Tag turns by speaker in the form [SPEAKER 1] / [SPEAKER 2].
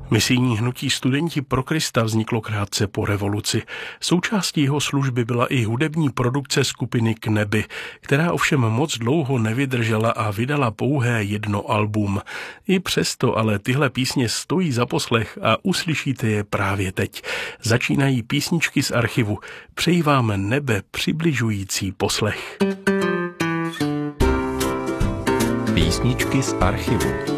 [SPEAKER 1] Misijní hnutí Studenti pro Krista vzniklo krátce po revoluci. Součástí jeho služby byla i hudební produkce skupiny K nebi, která ovšem moc dlouho nevydržela a vydala pouhé jedno album. I přesto ale tyhle písně stojí za poslech a uslyšíte je právě teď. Začínají písničky z archivu. Přeji vám nebe přibližující poslech.
[SPEAKER 2] Písničky z archivu.